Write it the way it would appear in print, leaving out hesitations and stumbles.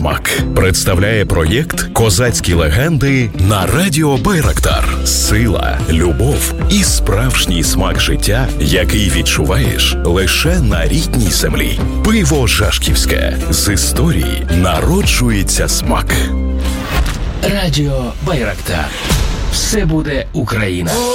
смак. Представляє проєкт «Козацькі легенди» на радіо Байрактар. Сила, любов і справжній смак життя, який відчуваєш лише на рідній землі. Пиво Жашківське. З історії народжується смак. Радіо Байрактар. Все буде Україна.